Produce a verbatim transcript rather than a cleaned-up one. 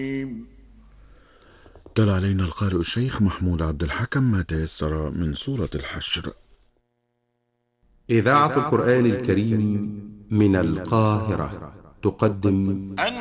تلا علينا القارئ الشيخ محمود عبد الحكم ما تيسر من سورة الحشر. إذاعة القرآن الكريم من القاهرة تقدم